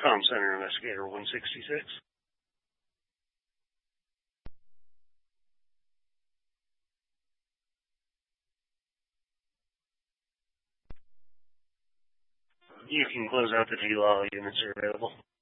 Comm Center Investigator 166. You can close out the G-Law. Units are available.